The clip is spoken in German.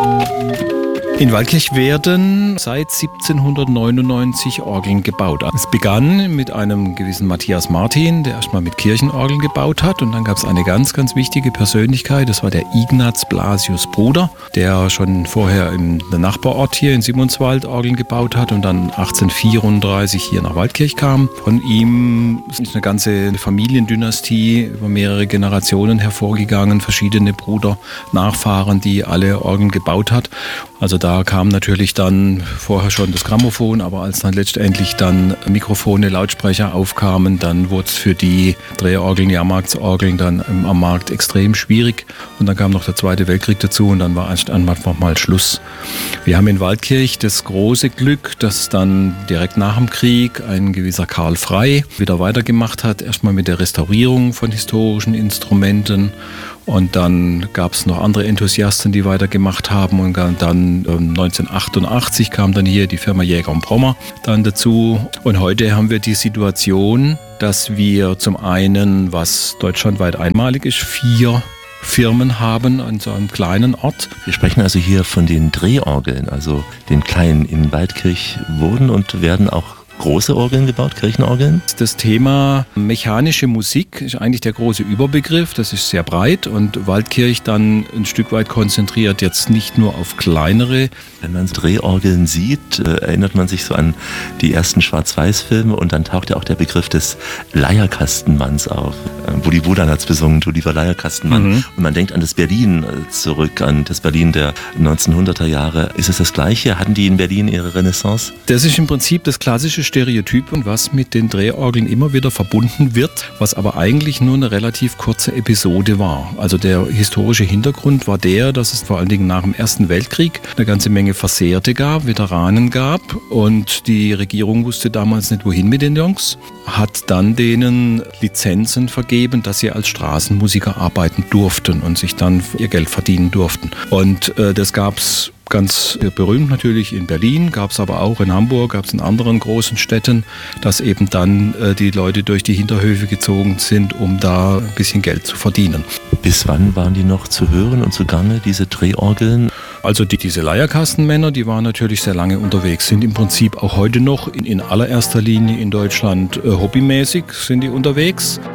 In Waldkirch werden seit 1799 Orgeln gebaut. Es begann mit einem gewissen Matthias Martin, der erstmal mit Kirchenorgeln gebaut hat. Und dann gab es eine ganz, ganz wichtige Persönlichkeit. Das war der Ignaz Blasius Bruder, der schon vorher im Nachbarort hier in Simonswald Orgeln gebaut hat und dann 1834 hier nach Waldkirch kam. Von ihm ist eine ganze Familiendynastie über mehrere Generationen hervorgegangen, verschiedene Bruder, Nachfahren, die alle Orgeln gebaut hat. Also da kam natürlich dann vorher schon das Grammophon, aber als dann letztendlich dann Mikrofone, Lautsprecher aufkamen, dann wurde es für die Drehorgeln, Jahrmarktsorgeln dann am Markt extrem schwierig. Und dann kam noch der Zweite Weltkrieg dazu und dann war einfach mal Schluss. Wir haben in Waldkirch das große Glück, dass dann direkt nach dem Krieg ein gewisser Karl Frey wieder weitergemacht hat, erstmal mit der Restaurierung von historischen Instrumenten. Und dann gab es noch andere Enthusiasten, die weitergemacht haben. Und dann 1988 kam dann hier die Firma Jäger und Brommer dann dazu. Und heute haben wir die Situation, dass wir zum einen, was deutschlandweit einmalig ist, 4 Firmen haben an so einem kleinen Ort. Wir sprechen also hier von den Drehorgeln, also den kleinen. In Waldkirch wurden und werden auch große Orgeln gebaut, Kirchenorgeln? Das Thema mechanische Musik ist eigentlich der große Überbegriff. Das ist sehr breit und Waldkirch dann ein Stück weit konzentriert jetzt nicht nur auf kleinere. Wenn man Drehorgeln sieht, erinnert man sich so an die ersten Schwarz-Weiß-Filme und dann taucht ja auch der Begriff des Leierkastenmanns auf. Woody Wodan hat es besungen, du lieber Leierkastenmann. Mhm. Und man denkt an das Berlin zurück, an das Berlin der 1900er Jahre. Ist es das Gleiche? Hatten die in Berlin ihre Renaissance? Das ist im Prinzip das klassische Stereotyp, was mit den Drehorgeln immer wieder verbunden wird, was aber eigentlich nur eine relativ kurze Episode war. Also der historische Hintergrund war der, dass es vor allen Dingen nach dem Ersten Weltkrieg eine ganze Menge Versehrte gab, Veteranen gab und die Regierung wusste damals nicht, wohin mit den Jungs, hat dann denen Lizenzen vergeben, dass sie als Straßenmusiker arbeiten durften und sich dann ihr Geld verdienen durften. Und das gab's ganz berühmt natürlich in Berlin, gab es aber auch in Hamburg, gab es in anderen großen Städten, dass eben dann die Leute durch die Hinterhöfe gezogen sind, um da ein bisschen Geld zu verdienen. Bis wann waren die noch zu hören und zugange, diese Drehorgeln? Also diese Leierkastenmänner, die waren natürlich sehr lange unterwegs, sind im Prinzip auch heute noch in allererster Linie in Deutschland hobbymäßig sind die unterwegs.